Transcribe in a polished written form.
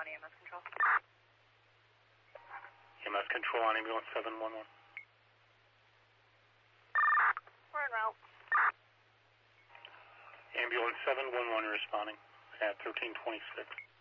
EMS control. EMS control on ambulance 711. We're en route. Ambulance 711 responding at 1326.